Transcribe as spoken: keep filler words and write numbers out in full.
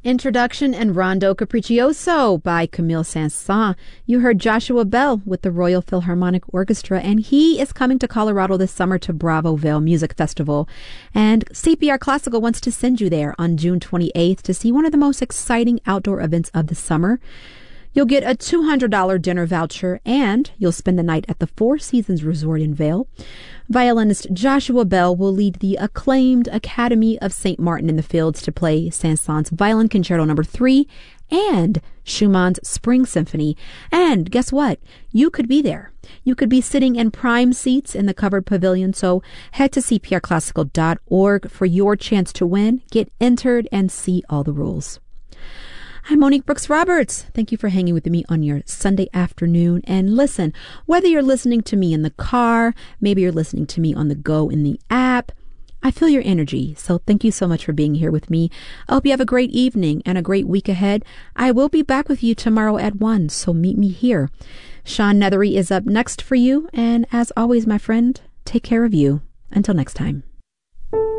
Introduction and Rondo Capriccioso by Camille Saint-Saëns. You heard Joshua Bell with the Royal Philharmonic Orchestra, and he is coming to Colorado this summer to Bravo Vale Music Festival. And C P R Classical wants to send you there on June twenty-eighth to see one of the most exciting outdoor events of the summer. You'll get a two hundred dollars dinner voucher, and you'll spend the night at the Four Seasons Resort in Vail. Violinist Joshua Bell will lead the acclaimed Academy of Saint Martin in the Fields to play Saint-Saëns' Violin Concerto Number three and Schumann's Spring Symphony. And guess what? You could be there. You could be sitting in prime seats in the covered pavilion, so head to c p r classical dot org for your chance to win, get entered, and see all the rules. I'm Monique Brooks Roberts. Thank you for hanging with me on your Sunday afternoon. And listen, whether you're listening to me in the car, maybe you're listening to me on the go in the app, I feel your energy. So thank you so much for being here with me. I hope you have a great evening and a great week ahead. I will be back with you tomorrow at one, so meet me here. Sean Nethery is up next for you. And as always, my friend, take care of you. Until next time.